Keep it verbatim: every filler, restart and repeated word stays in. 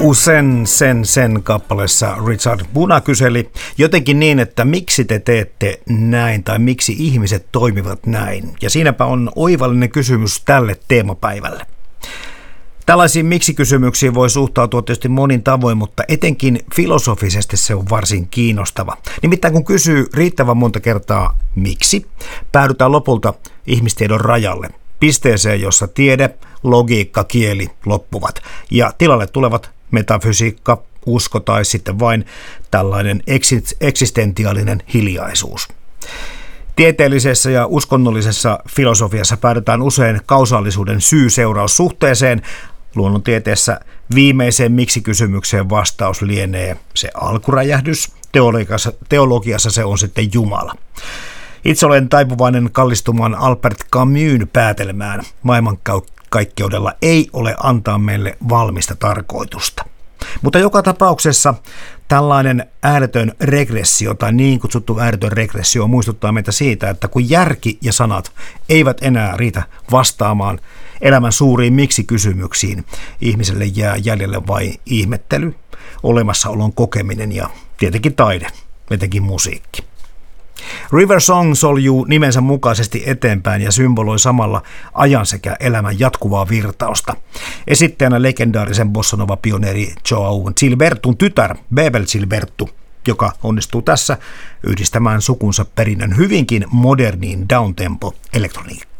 Usen sen sen kappaleessa Richard Buna kyseli jotenkin niin, että miksi te teette näin tai miksi ihmiset toimivat näin. Ja siinäpä on oivallinen kysymys tälle teemapäivälle. Tällaisiin miksi-kysymyksiin voi suhtautua tietysti monin tavoin, mutta etenkin filosofisesti se on varsin kiinnostava. Nimittäin kun kysyy riittävän monta kertaa miksi, päädytään lopulta ihmistiedon rajalle. Pisteeseen, jossa tiede, logiikka, kieli loppuvat ja tilalle tulevat metafysiikka, usko tai sitten vain tällainen eksistentiaalinen hiljaisuus. Tieteellisessä ja uskonnollisessa filosofiassa päädytään usein kausaalisuuden syy-seuraussuhteeseen. Luonnontieteessä viimeiseen miksi-kysymykseen vastaus lienee se alkuräjähdys. Teologiassa, teologiassa se on sitten Jumala. Itse olen taipuvainen kallistumaan Albert Camusin päätelmään. Maailmankaikkeudella ei ole antaa meille valmista tarkoitusta. Mutta joka tapauksessa tällainen ääretön regressio tai niin kutsuttu ääretön regressio muistuttaa meitä siitä, että kun järki ja sanat eivät enää riitä vastaamaan elämän suuriin miksi-kysymyksiin, ihmiselle jää jäljelle vain ihmettely, olemassaolon kokeminen ja tietenkin taide, etenkin musiikki. River Song soljuu nimensä mukaisesti eteenpäin ja symboloi samalla ajan sekä elämän jatkuvaa virtausta. Esittäjänä legendaarisen bossanova-pioneeri Joao Gilbertun tytär Bebel Gilbertu, joka onnistuu tässä yhdistämään sukunsa perinnön hyvinkin moderniin downtempo-elektroniikkaan.